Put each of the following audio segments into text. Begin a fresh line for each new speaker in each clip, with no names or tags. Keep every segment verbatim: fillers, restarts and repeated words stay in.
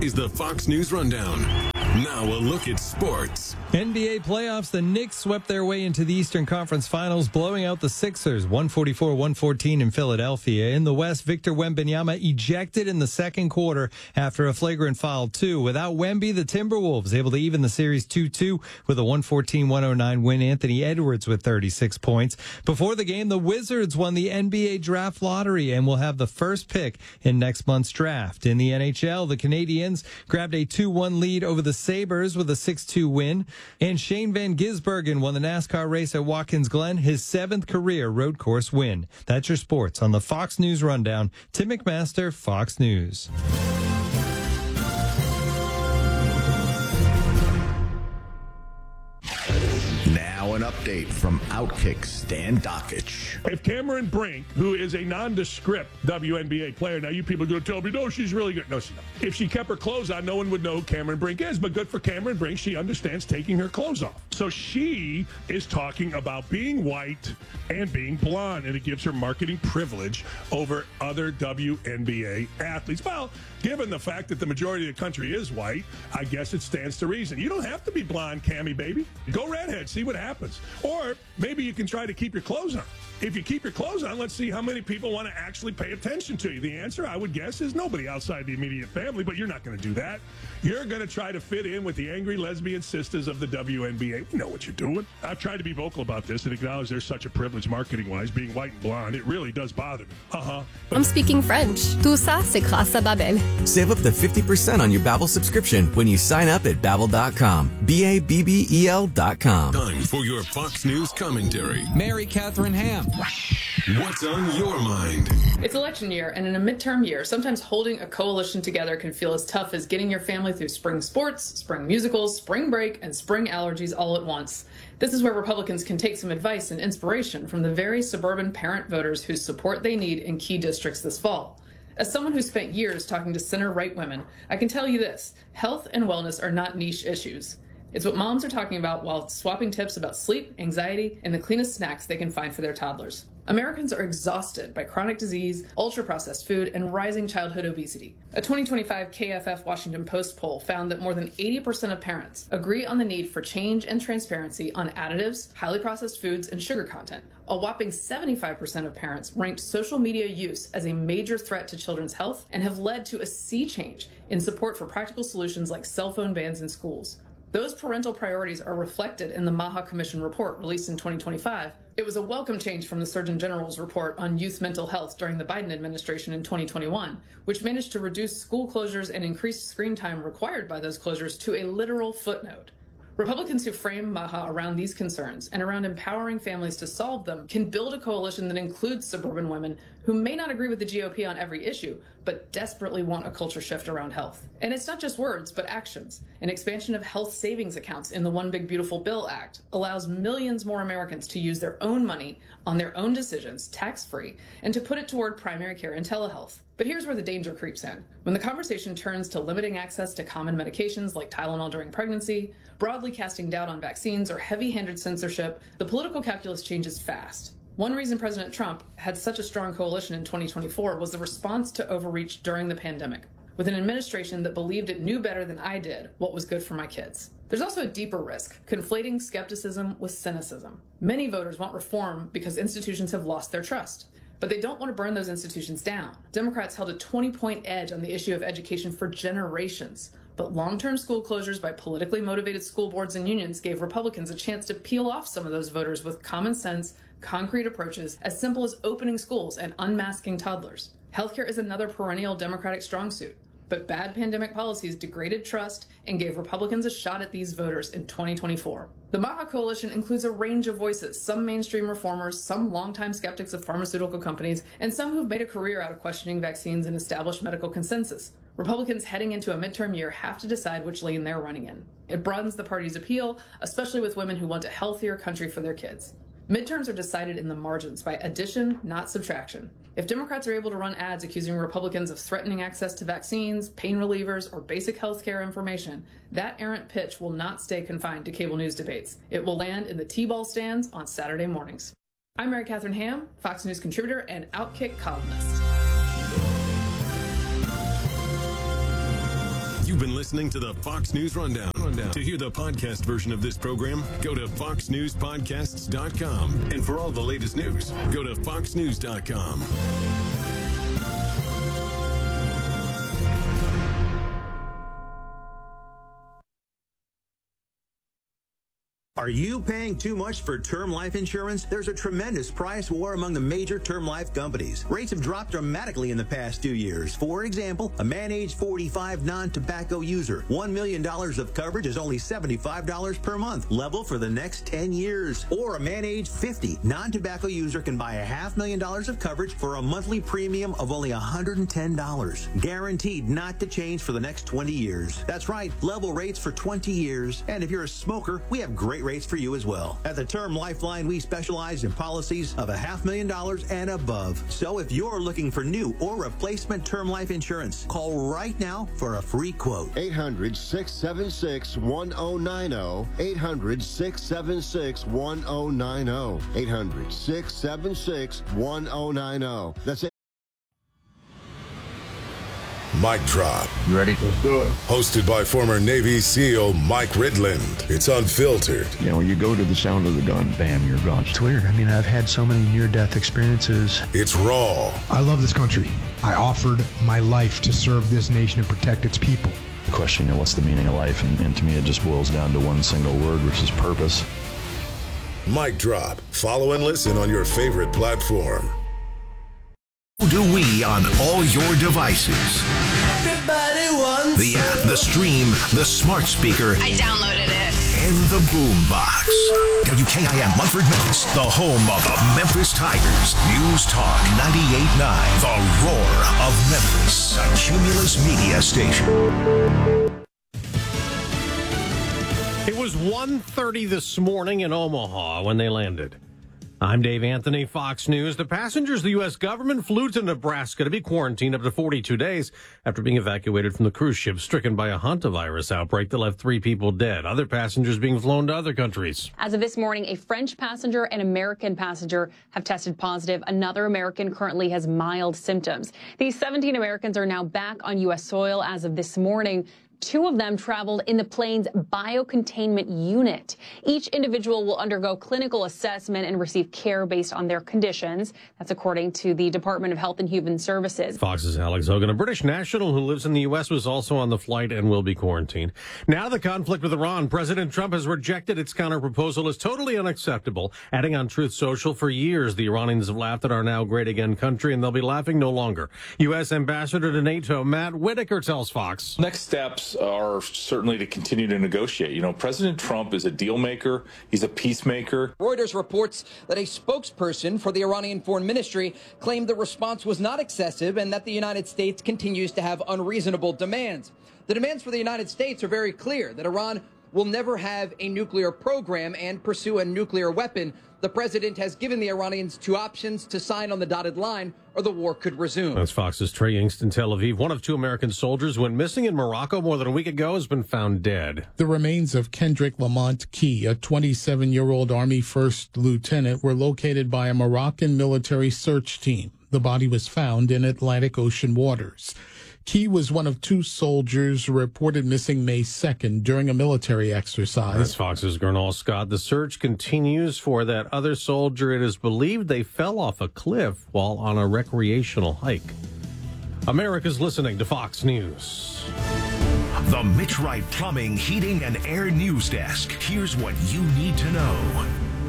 is the Fox News Rundown. Now a look at sports.
N B A playoffs, the Knicks swept their way into the Eastern Conference Finals, blowing out the Sixers, one forty-four one fourteen in Philadelphia. In the West, Victor Wembanyama ejected in the second quarter after a flagrant foul, too. Without Wemby, the Timberwolves able to even the series two two with a one fourteen one oh nine win. Anthony Edwards with thirty-six points. Before the game, the Wizards won the N B A draft lottery and will have the first pick in next month's draft. In the N H L, the Canadiens grabbed a two one lead over the Sabres with a six two win. And Shane Van Gisbergen won the NASCAR race at Watkins Glen, his seventh career road course win. That's your sports on the Fox News Rundown. Tim McMaster, Fox News.
Now an update from Outkick Stan Dockich.
If Cameron Brink, who is a nondescript W N B A player, now you people are going to tell me, no, she's really good. No, she's not. If she kept her clothes on, no one would know who Cameron Brink is. But good for Cameron Brink. She understands taking her clothes off. So she is talking about being white and being blonde, and it gives her marketing privilege over other W N B A athletes. Well, given the fact that the majority of the country is white, I guess it stands to reason. You don't have to be blonde, Cammy, baby. Go redhead, see what happens. Or maybe you can try to keep your clothes on. If you keep your clothes on, let's see how many people want to actually pay attention to you. The answer, I would guess, is nobody outside the immediate family, but you're not going to do that. You're going to try to fit in with the angry lesbian sisters of the W N B A. You know what you're doing. I've tried to be vocal about this and acknowledge there's such a privilege marketing-wise, being white and blonde. It really does bother me. Uh-huh. But-
I'm speaking French. Tout ça, c'est grâce à Babbel.
Save up to fifty percent on your Babbel subscription when you sign up at Babbel dot com. B A B B E L dot com.
Time for your Fox News commentary.
Mary Catherine Ham.
What's on your mind?
It's election year, and in a midterm year, sometimes holding a coalition together can feel as tough as getting your family through spring sports, spring musicals, spring break, and spring allergies all at once. This is where Republicans can take some advice and inspiration from the very suburban parent voters whose support they need in key districts this fall. As someone who spent years talking to center-right women, I can tell you this: health and wellness are not niche issues. It's what moms are talking about while swapping tips about sleep, anxiety, and the cleanest snacks they can find for their toddlers. Americans are exhausted by chronic disease, ultra-processed food, and rising childhood obesity. A twenty twenty-five K F F Washington Post poll found that more than eighty percent of parents agree on the need for change and transparency on additives, highly processed foods, and sugar content. A whopping seventy-five percent of parents ranked social media use as a major threat to children's health and have led to a sea change in support for practical solutions like cell phone bans in schools. Those parental priorities are reflected in the Maha Commission report released in twenty twenty-five. It was a welcome change from the Surgeon General's report on youth mental health during the Biden administration in twenty twenty-one, which managed to reduce school closures and increase screen time required by those closures to a literal footnote. Republicans who frame Maha around these concerns and around empowering families to solve them can build a coalition that includes suburban women who may not agree with the G O P on every issue, but desperately want a culture shift around health. And it's not just words, but actions. An expansion of health savings accounts in the One Big Beautiful Bill Act allows millions more Americans to use their own money on their own decisions, tax-free, and to put it toward primary care and telehealth. But here's where the danger creeps in. When the conversation turns to limiting access to common medications like Tylenol during pregnancy, broadly casting doubt on vaccines, or heavy-handed censorship, the political calculus changes fast. One reason President Trump had such a strong coalition in twenty twenty-four was the response to overreach during the pandemic, with an administration that believed it knew better than I did what was good for my kids. There's also a deeper risk, conflating skepticism with cynicism. Many voters want reform because institutions have lost their trust, but they don't want to burn those institutions down. Democrats held a twenty-point edge on the issue of education for generations, but long-term school closures by politically motivated school boards and unions gave Republicans a chance to peel off some of those voters with common sense, concrete approaches as simple as opening schools and unmasking toddlers. Healthcare is another perennial Democratic strong suit, but bad pandemic policies degraded trust and gave Republicans a shot at these voters in twenty twenty-four. The Maha Coalition includes a range of voices, some mainstream reformers, some longtime skeptics of pharmaceutical companies, and some who've made a career out of questioning vaccines and established medical consensus. Republicans heading into a midterm year have to decide which lane they're running in. It broadens the party's appeal, especially with women who want a healthier country for their kids. Midterms are decided in the margins by addition, not subtraction. If Democrats are able to run ads accusing Republicans of threatening access to vaccines, pain relievers, or basic health care information, that errant pitch will not stay confined to cable news debates. It will land in the T-ball stands on Saturday mornings. I'm Mary Catherine Ham, Fox News contributor and Outkick columnist.
You've been listening to the Fox News Rundown. Rundown. To hear the podcast version of this program, go to fox news podcasts dot com. And for all the latest news, go to fox news dot com.
Are you paying too much for term life insurance? There's a tremendous price war among the major term life companies. Rates have dropped dramatically in the past two years. For example, a man age forty-five non-tobacco user, one million dollars of coverage is only seventy-five dollars per month, level for the next ten years. Or a man age fifty non-tobacco user can buy a half million dollars of coverage for a monthly premium of only one hundred ten dollars. Guaranteed not to change for the next twenty years. That's right, level rates for twenty years. And if you're a smoker, we have great rates for you as well. At the Term Lifeline, we specialize in policies of a half million dollars and above. So if you're looking for new or replacement term life insurance, call right now for a free quote.
eight hundred, six seven six, one oh nine oh. eight hundred, six seven six, one oh nine oh. eight hundred, six seven six, one oh nine oh. That's it.
Mic Drop.
You ready?
Let's do it.
Hosted by former Navy SEAL Mike Ridland. It's unfiltered.
You know, when you go to the sound of the gun, bam, you're gone. It's weird. I mean, I've had so many near-death experiences.
It's raw.
I love this country. I offered my life to serve this nation and protect its people.
The question, you know, what's the meaning of life? And, and to me, it just boils down to one single word, which is purpose.
Mic Drop. Follow and listen on your favorite platform.
Do we on all your devices?
Everybody wants
the app, the stream, the smart speaker.
I downloaded it.
And the boombox. W K I M Munford, Memphis, the home of the Memphis Tigers. News Talk ninety-eight point nine, the roar of Memphis, a Cumulus media station.
It was one thirty this morning in Omaha when they landed. I'm Dave Anthony, Fox News. The passengers of the U S government flew to Nebraska to be quarantined up to forty-two days after being evacuated from the cruise ship stricken by a hantavirus outbreak that left three people dead. Other passengers being flown to other countries.
As of this morning, a French passenger and American passenger have tested positive. Another American currently has mild symptoms. These seventeen Americans are now back on U S soil as of this morning. Two of them traveled in the plane's biocontainment unit. Each individual will undergo clinical assessment and receive care based on their conditions. That's according to the Department of Health and Human Services.
Fox's Alex Hogan, a British national who lives in the U S, was also on the flight and will be quarantined. Now the conflict with Iran. President Trump has rejected its counterproposal as totally unacceptable. Adding on Truth Social, for years the Iranians have laughed at our now great again country, and they'll be laughing no longer. U S Ambassador to NATO Matt Whitaker tells Fox.
Next steps are certainly to continue to negotiate. You know, President Trump is a deal maker. He's a peacemaker.
Reuters reports that a spokesperson for the Iranian Foreign Ministry claimed the response was not excessive and that the United States continues to have unreasonable demands. The demands for the United States are very clear, that Iran will never have a nuclear program and pursue a nuclear weapon. The president has given the Iranians two options: to sign on the dotted line or the war could resume.
That's Fox's Trey Yingst in Tel Aviv. One of two American soldiers went missing in Morocco more than a week ago has been found dead.
The remains of Kendrick Lamont Key, a twenty-seven-year-old Army first lieutenant, were located by a Moroccan military search team. The body was found in Atlantic Ocean waters. Key was one of two soldiers reported missing May second during a military exercise.
That's Fox's Gernal Scott. The search continues for that other soldier. It is believed they fell off a cliff while on a recreational hike. America's listening to Fox News.
The Mitch Wright Plumbing, Heating, and Air News Desk. Here's what you need to know.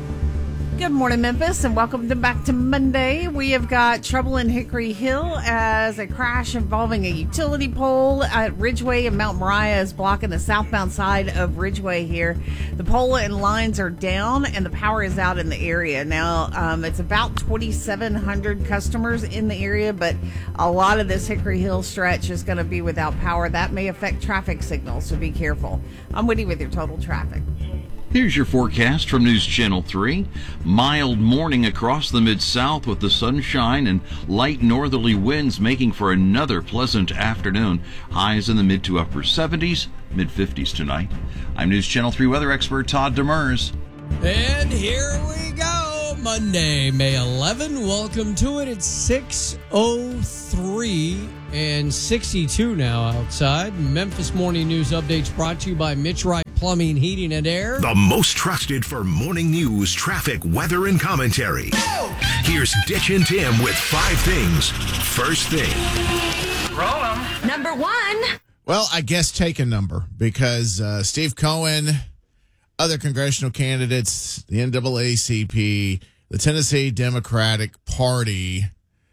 Good morning, Memphis, and welcome to back to Monday. We have got trouble in Hickory Hill as a crash involving a utility pole at Ridgeway and Mount Moriah is blocking the southbound side of Ridgeway here. The pole and lines are down and the power is out in the area. Now, um, it's about twenty-seven hundred customers in the area, but a lot of this Hickory Hill stretch is going to be without power. That may affect traffic signals, so be careful. I'm Woody with your total traffic.
Here's your forecast from News Channel three. Mild morning across the Mid-South with the sunshine and light northerly winds making for another pleasant afternoon. Highs in the mid to upper seventies, mid fifties tonight. I'm News Channel three weather expert Todd Demers.
And here we go. Monday, May eleventh. Welcome to it. It's six oh three and sixty-two now outside. Memphis Morning News updates brought to you by Mitch Wright Plumbing, Heating, and Air.
The most trusted for morning news, traffic, weather, and commentary. Here's Ditch and Tim with five things. First thing.
Roll 'em. Number one.
Well, I guess take a number because uh, Steve Cohen, other congressional candidates, the N double A C P, the Tennessee Democratic Party,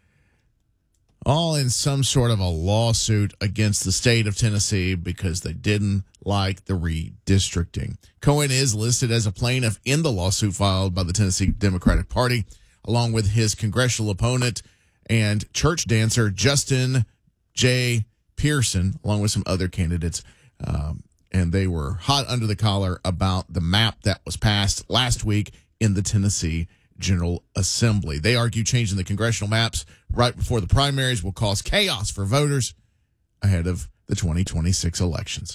all in some sort of a lawsuit against the state of Tennessee because they didn't like the redistricting. Cohen is listed as a plaintiff in the lawsuit filed by the Tennessee Democratic Party, along with his congressional opponent and church dancer Justin J. Pearson, along with some other candidates. Um, and they were hot under the collar about the map that was passed last week in the Tennessee General Assembly. They argue changing the congressional maps right before the primaries will cause chaos for voters ahead of the twenty twenty-six elections.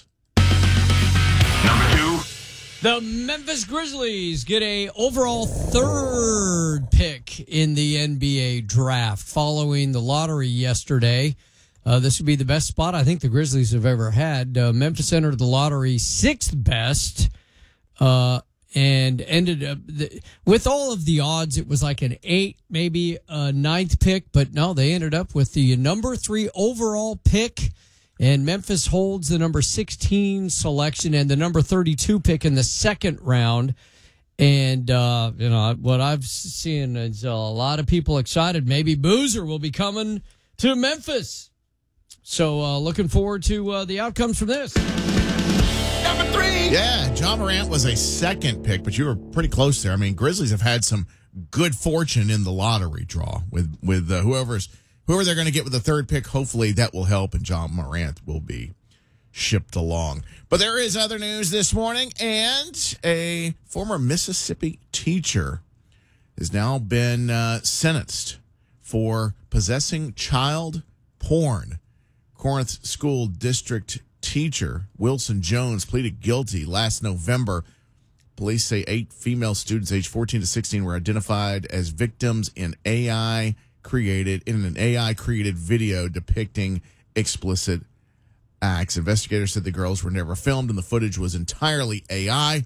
Number two.
The Memphis Grizzlies get a overall third pick in the N B A draft following the lottery yesterday. Uh, this would be the best spot I think the Grizzlies have ever had. Uh, Memphis entered the lottery sixth best. Uh, And ended up, the, with all of the odds, it was like an eight, maybe a ninth pick. But no, they ended up with the number three overall pick. And Memphis holds the number sixteen selection and the number thirty-two pick in the second round. And, uh, you know, what I've seen is a lot of people excited. Maybe Boozer will be coming to Memphis. So uh, looking forward to uh, the outcomes from this.
Number three. Yeah, John Morant was a second pick, but you were pretty close there. I mean, Grizzlies have had some good fortune in the lottery draw with with uh, whoever's whoever they're going to get with the third pick. Hopefully, that will help, and John Morant will be shipped along. But there is other news this morning, and a former Mississippi teacher has now been uh, sentenced for possessing child porn. Corinth School District teacher Wilson Jones pleaded guilty last November. Police say eight female students aged fourteen to sixteen were identified as victims in A I created in an A I created video depicting explicit acts. Investigators said the girls were never filmed and the footage was entirely A I.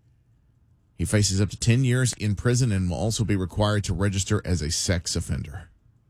He faces up to ten years in prison and will also be required to register as a sex offender.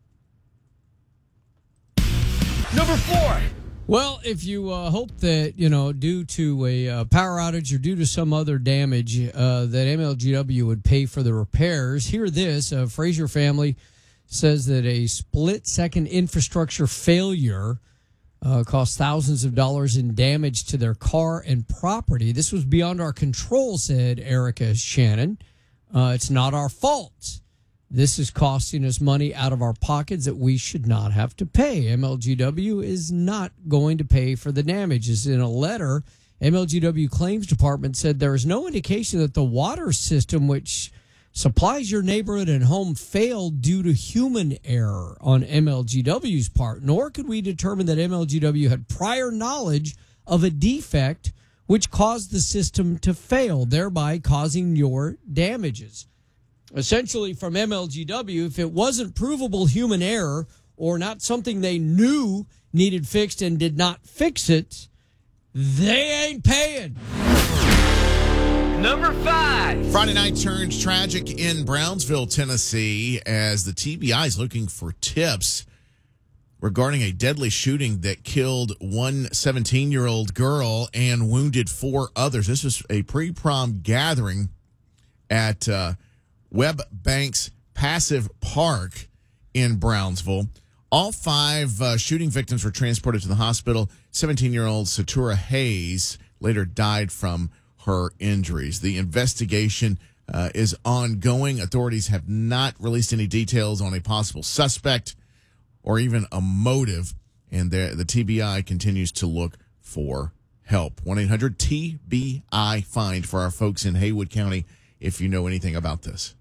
Number four. Well, if you uh, hope that, you know, due to a uh, power outage or due to some other damage, uh, that M L G W would pay for the repairs, hear this. A Frazier family says that a split-second infrastructure failure uh, cost thousands of dollars in damage to their car and property. This was beyond our control, said Erica Shannon. Uh, it's not our fault. This is costing us money out of our pockets that we should not have to pay. M L G W is not going to pay for the damages. In a letter, M L G W Claims Department said there is no indication that the water system which supplies your neighborhood and home failed due to human error on M L G W's part, nor could we determine that M L G W had prior knowledge of a defect which caused the system to fail, thereby causing your damages. Essentially, from M L G W, if it wasn't provable human error or not something they knew needed fixed and did not fix it, they ain't paying.
Number five. Friday night turns tragic in Brownsville, Tennessee, as the T B I is looking for tips regarding a deadly shooting that killed one seventeen-year-old girl and wounded four others. This was a pre-prom gathering at uh, Webb Banks Passive Park in Brownsville. All five uh, shooting victims were transported to the hospital. seventeen-year-old Satura Hayes later died from her injuries. The investigation uh, is ongoing. Authorities have not released any details on a possible suspect or even a motive, and the, the T B I continues to look for help. one eight hundred T B I find for our folks in Haywood County if you know anything about this.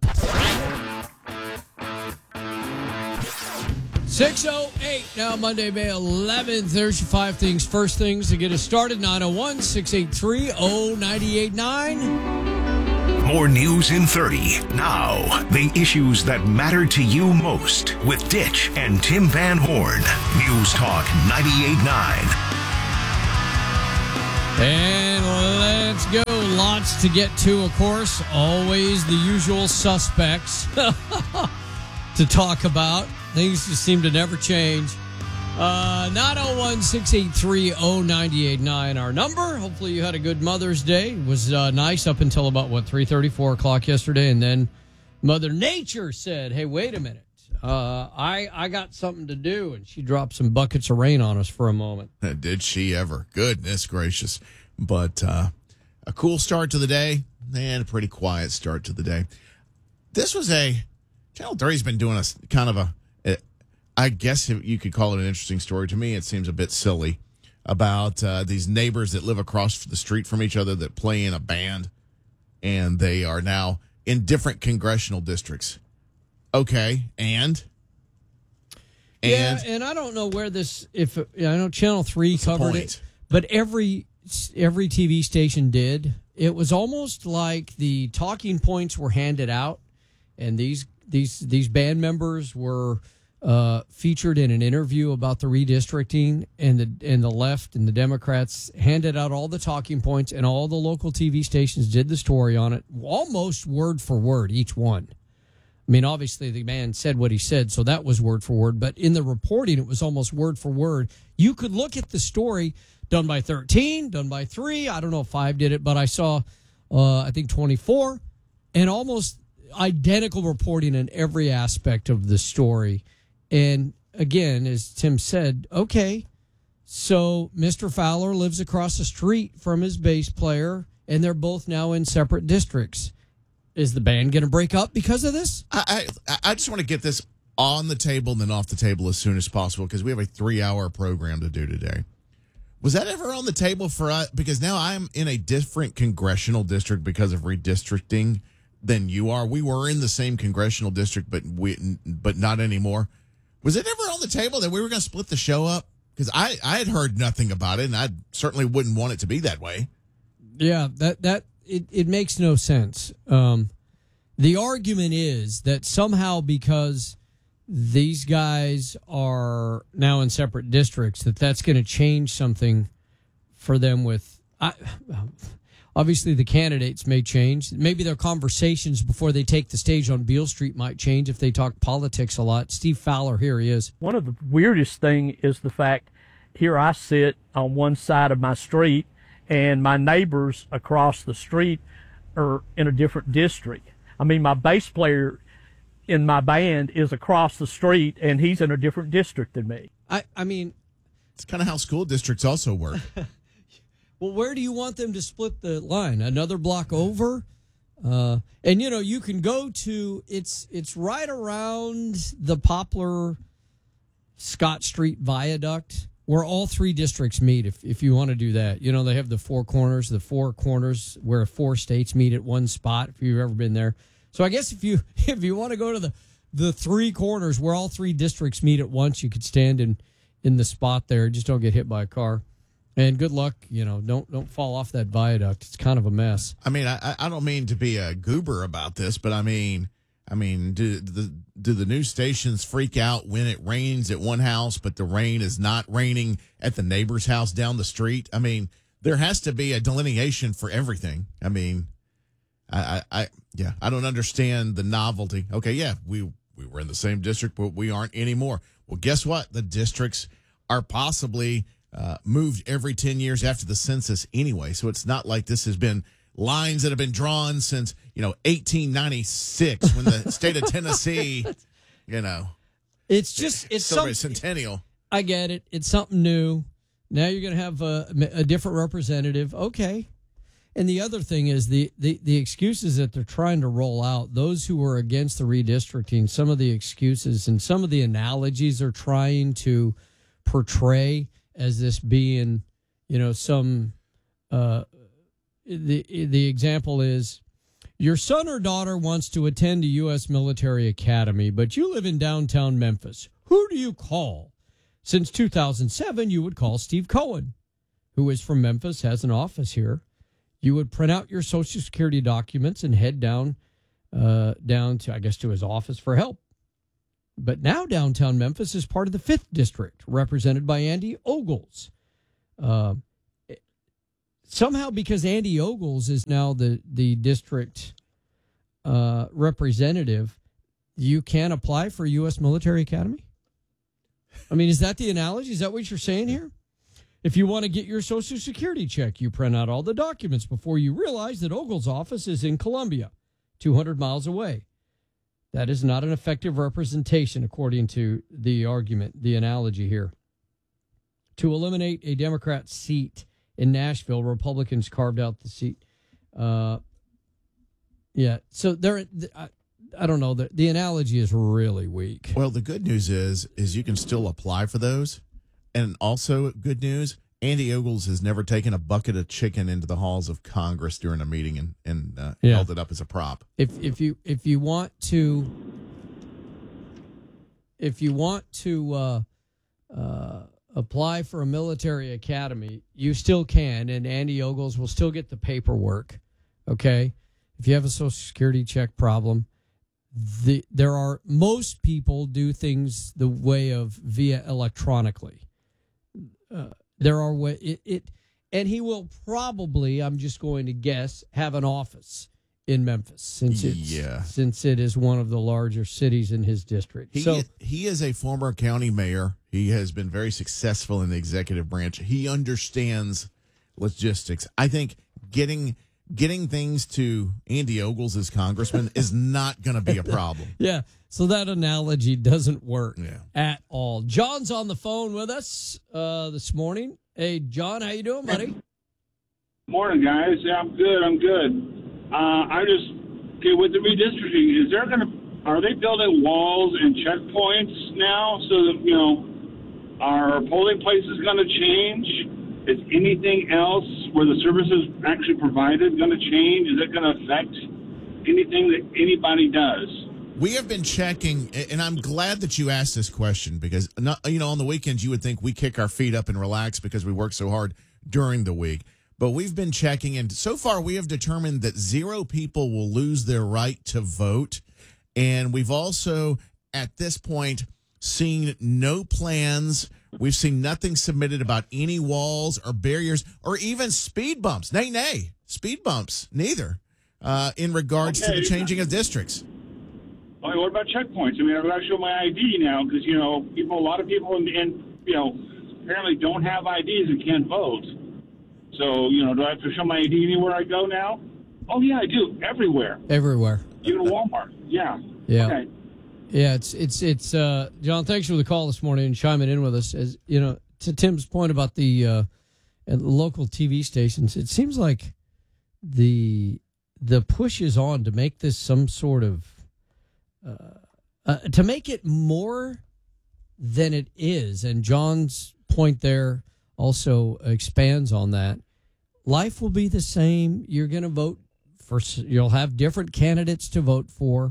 six oh eight now, Monday, May eleventh. There's your five things. First things to get us started, nine oh one, six eight three, oh nine eight nine.
More news in thirty. Now, the issues that matter to you most with Ditch and Tim Van Horn. News Talk ninety-eight point nine.
And let's go. Lots to get to, of course. Always the usual suspects to talk about. Things just seem to never change. Uh, nine oh one, six eight three, oh nine eight nine, our number. Hopefully you had a good Mother's Day. It was uh, nice up until about, what, three thirty, four o'clock yesterday. And then Mother Nature said, hey, wait a minute. Uh, I, I got something to do. And she dropped some buckets of rain on us for a moment.
Did she ever? Goodness gracious. But uh, a cool start to the day and a pretty quiet start to the day. This was a, Channel three's been doing a kind of a, I guess you could call it an interesting story. To me, it seems a bit silly about uh, these neighbors that live across the street from each other that play in a band, and they are now in different congressional districts. Okay, and?
And? Yeah, and I don't know where this, if I know Channel three covered it, but every every T V station did. It was almost like the talking points were handed out, and these these these band members were Uh, featured in an interview about the redistricting, and the and the left and the Democrats handed out all the talking points, and all the local T V stations did the story on it, almost word for word, each one. I mean, obviously the man said what he said, so that was word for word, but in the reporting, it was almost word for word. You could look at the story done by thirteen, done by three, I don't know if five did it, but I saw, uh, I think twenty-four, and almost identical reporting in every aspect of the story. And again, as Tim said, okay, so Mister Fowler lives across the street from his bass player, and they're both now in separate districts. Is the band going to break up because of this?
I, I I just want to get this on the table and then off the table as soon as possible, because we have a three-hour program to do today. Was that ever on the table for us? Because now I'm in a different congressional district because of redistricting than you are. We were in the same congressional district, but we but not anymore. Was it ever on the table that we were going to split the show up? Because I, I had heard nothing about it, and I certainly wouldn't want it to be that way.
Yeah, that that it, it makes no sense. Um, the argument is that somehow because these guys are now in separate districts, that that's going to change something for them with... I, Obviously, the candidates may change. Maybe their conversations before they take the stage on Beale Street might change if they talk politics a lot. Steve Fowler, here he is.
One of the weirdest thing is the fact here I sit on one side of my street, and my neighbors across the street are in a different district. I mean, my bass player in my band is across the street, and he's in a different district than me.
I, I mean...
It's kind of how school districts also work.
Well, where do you want them to split the line? Another block over? Uh, and, you know, you can go to, it's it's right around the Poplar Scott Street Viaduct where all three districts meet, if, if you want to do that. You know, they have the four corners, the four corners where four states meet at one spot, if you've ever been there. So I guess if you if you want to go to the, the three corners where all three districts meet at once, you could stand in, in the spot there. Just don't get hit by a car. And good luck, you know, don't don't fall off that viaduct. It's kind of a mess.
I mean, I, I don't mean to be a goober about this, but I mean, I mean, do the do the news stations freak out when it rains at one house, but the rain is not raining at the neighbor's house down the street? I mean, there has to be a delineation for everything. I mean, I, I, I yeah, I don't understand the novelty. Okay, yeah, we we were in the same district, but we aren't anymore. Well, guess what? The districts are possibly Uh, moved every ten years after the census anyway. So it's not like this has been lines that have been drawn since, you know, eighteen ninety-six when the state of Tennessee, you know.
It's just, it's
celebrated centennial.
I get it. It's something new. Now you're going to have a, a different representative. Okay. And the other thing is the, the, the excuses that they're trying to roll out, those who are against the redistricting, some of the excuses and some of the analogies they're trying to portray as this being, you know, some, uh, the the example is, your son or daughter wants to attend a U S military academy, but you live in downtown Memphis. Who do you call? Since two thousand seven, you would call Steve Cohen, who is from Memphis, has an office here. you would print out your Social Security documents and head down, uh, down to, I guess, to his office for help. But now downtown Memphis is part of the fifth District, represented by Andy Ogles. Uh, somehow, because Andy Ogles is now the, the district uh, representative, you can apply for U S Military Academy? I mean, is that the analogy? Is that what you're saying here? If you want to get your Social Security check, you print out all the documents before you realize that Ogles' office is in Columbia, two hundred miles away. That is not an effective representation, according to the argument, the analogy here. To eliminate a Democrat seat in Nashville, Republicans carved out the seat. Uh, yeah, so there. I, I don't know. The, the analogy is really weak.
Well, the good news is, is you can still apply for those. And also, good news, Andy Ogles has never taken a bucket of chicken into the halls of Congress during a meeting and, and uh,
Yeah.
held it up as a prop.
If if you if you want to if you want to uh, uh, apply for a military academy, you still can, and Andy Ogles will still get the paperwork. Okay, if you have a Social Security check problem, the there are most people do things the way of via electronically. Uh, there are way it, it and he will probably, I'm just going to guess, have an office in Memphis since it's,
Yeah.
since it is one of the larger cities in his district.
He,
so
he is a former county mayor. He has been very successful in the executive branch. He understands logistics. I think getting getting things to Andy Ogles as congressman is not going to be a problem.
yeah, so that analogy doesn't work
Yeah.
at all. John's on the phone with us uh, this morning. Hey, John, how you doing, buddy?
Morning, guys. Yeah, I'm good. I'm good. Uh, I just okay with the redistricting. Is there going to are they building walls and checkpoints now so that you know our polling places going to change? Is anything else where the services actually provided going to change? Is it going to affect anything that anybody does?
We have been checking, and I'm glad that you asked this question because, not, you know, on the weekends you would think we kick our feet up and relax because we work so hard during the week. But we've been checking, and so far we have determined that zero people will lose their right to vote. And we've also, at this point, seen no plans. We've seen nothing submitted about any walls or barriers or even speed bumps. Nay, nay, speed bumps, neither, uh, in regards
Okay.
to the changing of districts.
Okay, what about checkpoints? I mean, I've got to show my I D now because, you know, people, a lot of people, in, in, you know, apparently don't have I Ds and can't vote. So, you know, do I have to show my I D anywhere I go now? Oh, yeah, I do. Everywhere.
Everywhere.
Even Walmart. Yeah.
Yeah.
Okay.
Yeah, it's it's it's uh, John. Thanks for the call this morning and chiming in with us. As you know, to Tim's point about the uh, local T V stations, it seems like the the push is on to make this some sort of uh, uh, to make it more than it is. And John's point there also expands on that. Life will be the same. You're going to vote for. You'll have different candidates to vote for.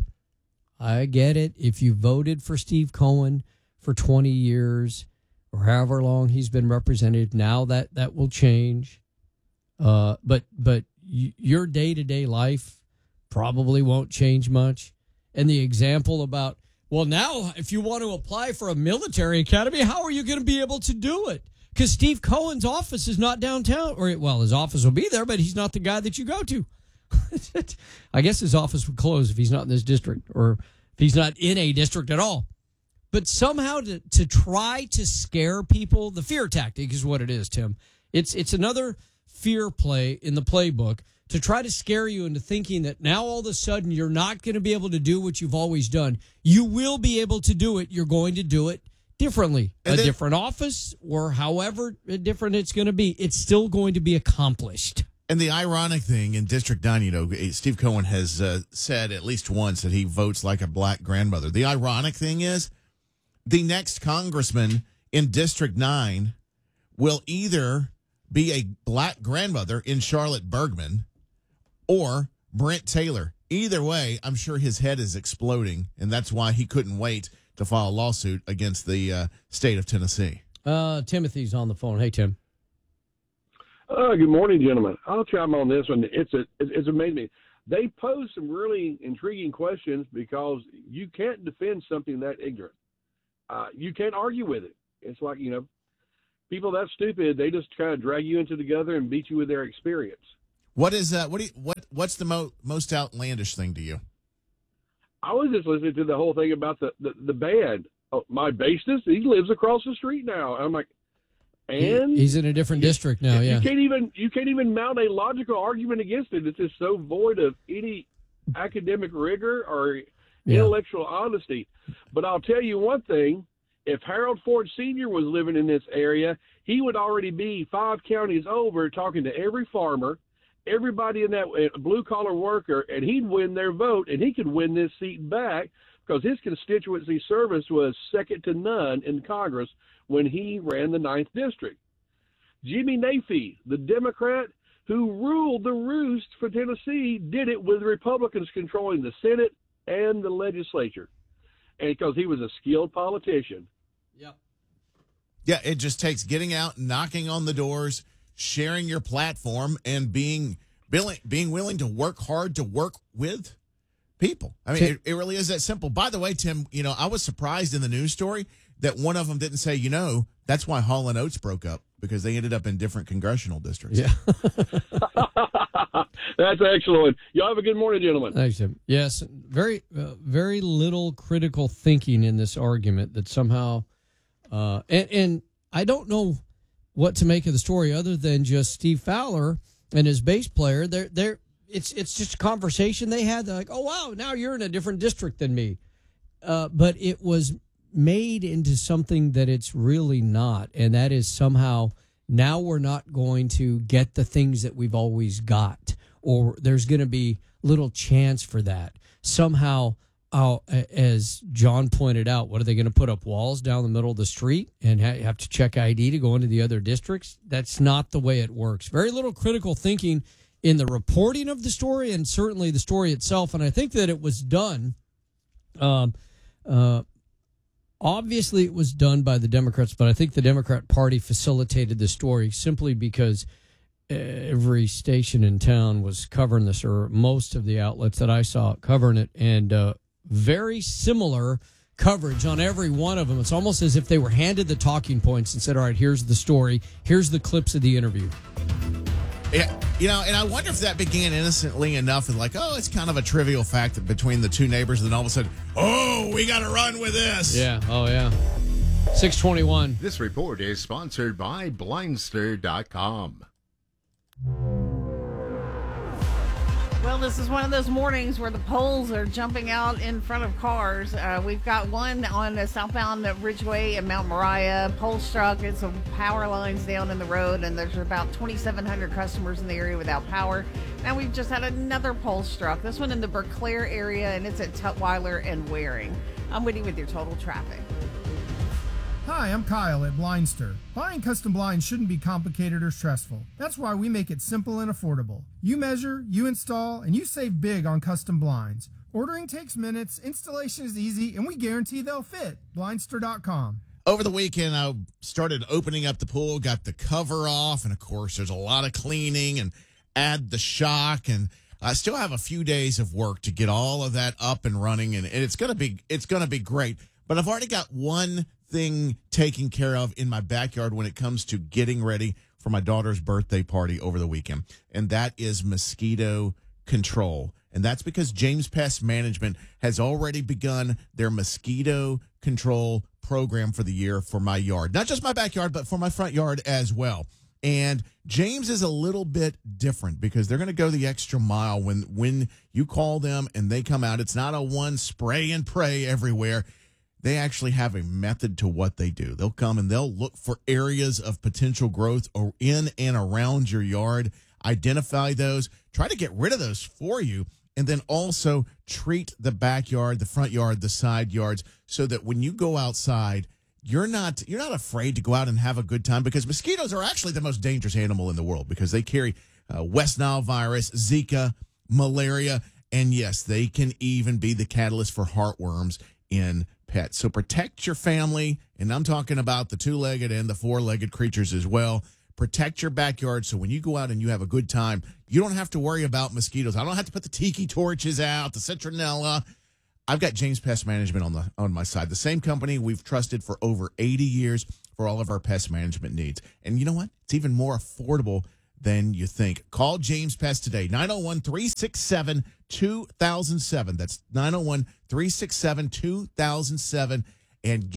I get it. If you voted for Steve Cohen for twenty years or however long he's been representative, now that, that will change. Uh, but but y- your day-to-day life probably won't change much. And the example about, well, now if you want to apply for a military academy, how are you going to be able to do it? Because Steve Cohen's office is not downtown. Or, well, his office will be there, but he's not the guy that you go to. I guess his office would close if he's not in this district or if he's not in a district at all. But somehow to, to try to scare people, the fear tactic is what it is, Tim. It's it's another fear play in the playbook to try to scare you into thinking that now all of a sudden you're not going to be able to do what you've always done. You will be able to do it. You're going to do it differently.
And
a
then-
different office or however different it's going to be. It's still going to be accomplished.
And the ironic thing in District nine, you know, Steve Cohen has uh, said at least once that he votes like a black grandmother. The ironic thing is the next congressman in District nine will either be a black grandmother in Charlotte Bergman or Brent Taylor. Either way, I'm sure his head is exploding, and that's why he couldn't wait to file a lawsuit against the uh, state of Tennessee.
Uh, Timothy's on the phone. Hey, Tim.
Uh, good morning, gentlemen. I'll chime on this one. It's a, it's amazing. They pose some really intriguing questions because you can't defend something that ignorant. Uh, you can't argue with it. It's like, you know, people that stupid, they just kind of drag you into the gutter and beat you with their experience.
What is uh, what do you, what what's the mo- most outlandish thing to you?
I was just listening to the whole thing about the the, the band. Oh, my bassist, he lives across the street now. I'm like, and
he, he's in a different
you,
district now.
You
Yeah,
can't even you can't even mount a logical argument against it. It's just so void of any academic rigor or
Yeah.
intellectual honesty. But I'll tell you one thing: if Harold Ford Senior was living in this area, he would already be five counties over, talking to every farmer, everybody in that uh, blue collar worker, and he'd win their vote, and he could win this seat back because his constituency service was second to none in Congress when he ran the ninth district. Jimmy Nafee, the Democrat who ruled the roost for Tennessee, did it with Republicans controlling the Senate and the legislature, and because he was a skilled politician.
Yep.
Yeah, it just takes getting out, knocking on the doors, sharing your platform, and being willing, being willing to work hard to work with people. I mean, it, it really is that simple. By the way, Tim, you know, I was surprised in the news story that one of them didn't say, you know, that's why Hall and Oates broke up, because they ended up in different congressional districts.
Yeah.
That's excellent. Y'all have a good morning, gentlemen.
Thanks, Tim. Yes, very, uh, very little critical thinking in this argument that somehow, uh, and, and I don't know what to make of the story other than just Steve Fowler and his bass player. They're, they're, it's, it's just a conversation they had. They're like, oh, wow, now you're in a different district than me. Uh, but it was made into something that it's really not. And that is somehow now we're not going to get the things that we've always got, or there's going to be little chance for that. Somehow, uh, as John pointed out, what are they going to put up walls down the middle of the street and ha- have to check I D to go into the other districts? That's not the way it works. Very little critical thinking in the reporting of the story, and certainly the story itself. And I think that it was done. Um, uh, obviously, it was done by the Democrats, but I think the Democrat Party facilitated the story simply because every station in town was covering this, or most of the outlets that I saw covering it, and uh, very similar coverage on every one of them. It's almost as if they were handed the talking points and said, all right, here's the story, here's the clips of the interview.
Yeah, you know, and I wonder if that began innocently enough and like, oh, it's kind of a trivial fact that between the two neighbors, and then all of a sudden, oh, we got to run with this.
Yeah, oh, yeah. six twenty-one.
This report is sponsored by Blindster dot com.
Well, this is one of those mornings where the poles are jumping out in front of cars. Uh, we've got one on the southbound Ridgeway and Mount Moriah. Pole struck. It's some power lines down in the road, and there's about twenty-seven hundred customers in the area without power. Now we've just had another pole struck. This one in the Berclair area, and it's at Tutwiler and Waring. I'm Whitney with your total traffic.
Hi, I'm Kyle at Blindster. Buying custom blinds shouldn't be complicated or stressful. That's why we make it simple and affordable. You measure, you install, and you save big on custom blinds. Ordering takes minutes, installation is easy, and we guarantee they'll fit. Blindster dot com.
Over the weekend, I started opening up the pool, got the cover off, and of course, there's a lot of cleaning and add the shock, and I still have a few days of work to get all of that up and running, and it's gonna be it's gonna be great. But I've already got one thing taken care of in my backyard when it comes to getting ready for my daughter's birthday party over the weekend, and that is mosquito control. And that's because James Pest Management has already begun their mosquito control program for the year for my yard. Not just my backyard, but for my front yard as well. And James is a little bit different because they're going to go the extra mile when when you call them and they come out. It's not a one spray and pray everywhere. They actually have a method to what they do. They'll come and they'll look for areas of potential growth or in and around your yard, identify those, try to get rid of those for you, and then also treat the backyard, the front yard, the side yards, so that when you go outside, you're not you're not afraid to go out and have a good time, because mosquitoes are actually the most dangerous animal in the world because they carry uh, West Nile virus, Zika, malaria, and yes, they can even be the catalyst for heartworms in pets. So protect your family, and I'm talking about the two-legged and the four-legged creatures as well. Protect your backyard so when you go out and you have a good time, you don't have to worry about mosquitoes. I don't have to put the tiki torches out, the citronella. I've got James Pest Management on the on my side. The same company we've trusted for over eighty years for all of our pest management needs. And you know what? It's even more affordable than you think. Call James Pest today, nine oh one, three six seven, two thousand seven. That's nine oh one, three six seven, two thousand seven. And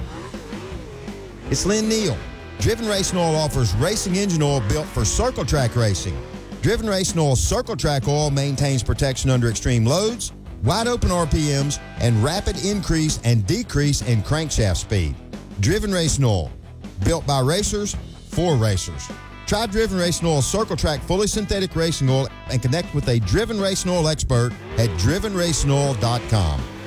it's Lynn Neal. Driven Racing Oil offers racing engine oil built for circle track racing. Driven Racing Oil circle track oil maintains protection under extreme loads, wide open R P Ms, and rapid increase and decrease in crankshaft speed. Driven Racing Oil, built by racers for racers. Try Driven Racing Oil circle track fully synthetic racing oil and connect with a Driven Racing Oil expert at driven racing oil dot com.